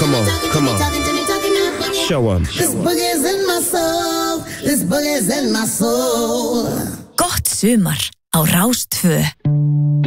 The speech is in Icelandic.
come on. Show 'em. This boogie's in my soul. This boogie's in my soul. Gott sumar á Rás 2.